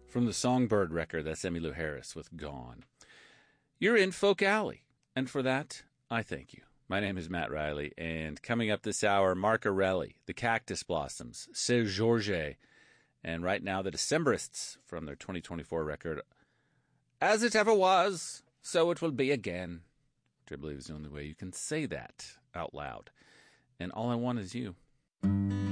From the Songbird record, that's Emmylou Harris with Gone. You're in Folk Alley, and for that, I thank you. My name is Matt Riley, and coming up this hour, Mark Arelli, the Cactus Blossoms, C'est Georges, and right now the Decemberists from their 2024 record, As It Ever Was, So It Will Be Again, which I believe is the only way you can say that out loud. And All I Want Is You.